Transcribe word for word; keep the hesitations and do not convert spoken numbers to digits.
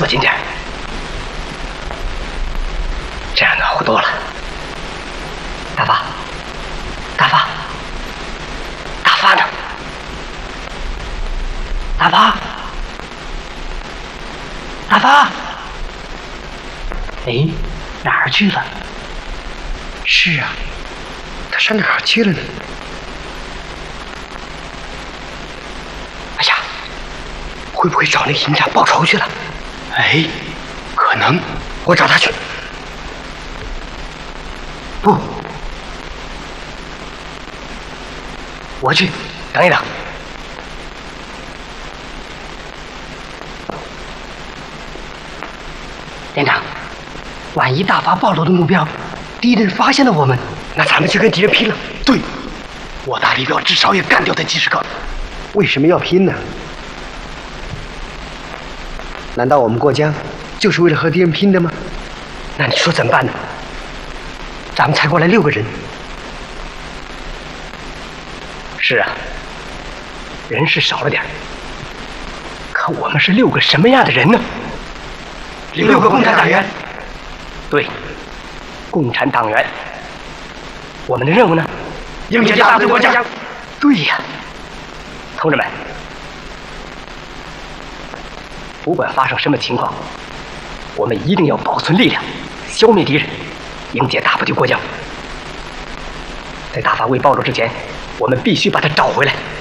坐近点，这样暖和多了。大发，大发，大发呢？大发，大发，哎，哪儿去了？是啊，他上哪儿去了呢？哎呀，会不会找那个营长报仇去了？哎，可能，我找他去。不，我去，等一等。连长，万一大发暴露的目标，敌人发现了我们，那咱们就跟敌人拼了。对，我大李彪至少也干掉他几十个。为什么要拼呢？难道我们过江就是为了和敌人拼的吗？那你说怎么办呢？咱们才过来六个人。是啊，人是少了点，可我们是六个什么样的人呢？六个共产党员。对，共产党员。我们的任务呢？迎接大队过江。对呀，同志们，不管发生什么情况，我们一定要保存力量，消灭敌人，迎接大部队过江。在大发未暴露之前，我们必须把他找回来。